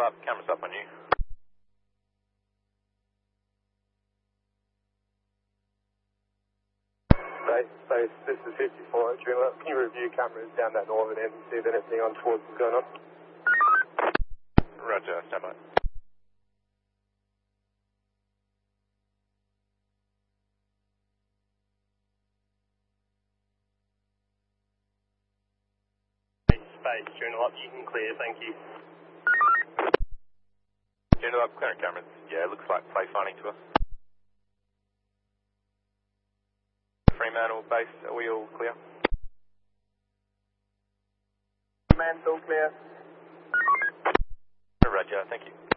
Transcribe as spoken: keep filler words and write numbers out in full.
up, cameras up on you. Space, space, this is fifty-four, Joondalup. Can you review cameras down that northern end and see if anything untoward is going on? Roger, stand by. Space, Joondalup, you can clear, thank you. Joondalup, clearing cameras. Yeah, it looks like play finding to us. Fremantle base, are we all clear? Man's all clear. Roger, thank you.